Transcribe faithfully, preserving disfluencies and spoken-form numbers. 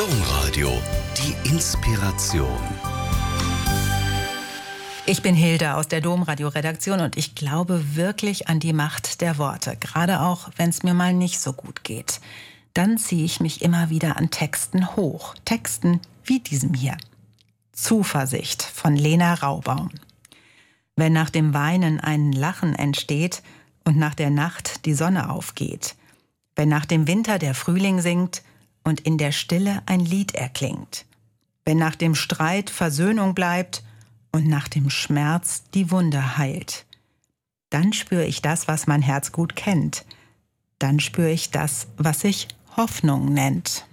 Domradio, die Inspiration. Ich bin Hilde aus der Domradio-Redaktion und ich glaube wirklich an die Macht der Worte, gerade auch, wenn es mir mal nicht so gut geht. Dann ziehe ich mich immer wieder an Texten hoch, Texten wie diesem hier. Zuversicht von Lena Raubaum. Wenn nach dem Weinen ein Lachen entsteht und nach der Nacht die Sonne aufgeht, wenn nach dem Winter der Frühling singt und in der Stille ein Lied erklingt, wenn nach dem Streit Versöhnung bleibt und nach dem Schmerz die Wunde heilt, dann spüre ich das, was mein Herz gut kennt. Dann spüre ich das, was sich Hoffnung nennt.